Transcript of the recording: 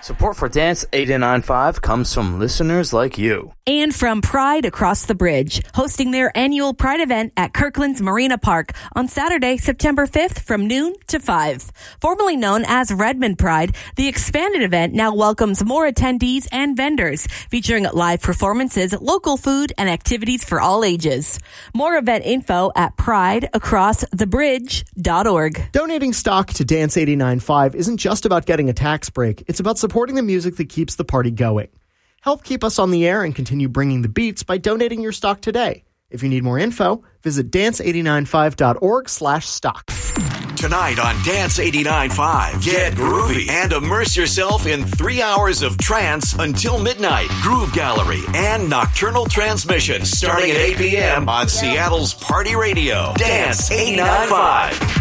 Support for Dance 89.5 comes from listeners like you. And from Pride Across the Bridge, hosting their annual Pride event at Kirkland's Marina Park on Saturday, September 5th from noon to 5. Formerly known as Redmond Pride, the expanded event now welcomes more attendees and vendors, featuring live performances, local food, and activities for all ages. More event info at prideacrossthebridge.org. Donating stock to Dance 89.5 isn't just about getting a tax break. It's about supporting the music that keeps the party going. Help keep us on the air and continue bringing the beats by donating your stock today. If you need more info, visit dance895.org/stock. Tonight on Dance 89.5, get groovy and immerse yourself in 3 hours of trance until midnight. Groove Gallery and Nocturnal Transmission starting at 8 p.m. on Seattle's Party Radio. Dance 89.5.